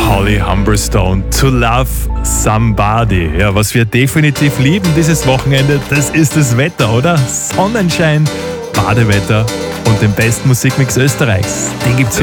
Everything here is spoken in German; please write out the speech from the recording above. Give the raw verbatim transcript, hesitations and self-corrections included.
Holly Humberstone, To Love Somebody. Ja, was wir definitiv lieben dieses Wochenende, das ist das Wetter, oder? Sonnenschein, Badewetter und den besten Musikmix Österreichs. Den gibt's